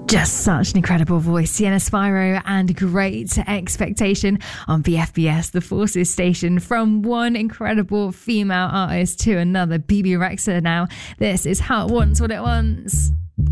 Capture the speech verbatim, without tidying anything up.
Just such an incredible voice. Sienna Spyro and Great Expectation on B F B S, the Forces station. From one incredible female artist to another, Bebe Rexha now. This is How It Wants What It Wants.